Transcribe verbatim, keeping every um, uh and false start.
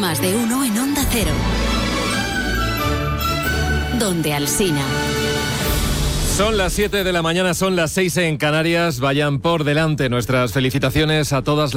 Más de uno en Onda Cero. Donde Alsina. Son las siete de la mañana, son las seis en Canarias. Vayan por delante nuestras felicitaciones a todas las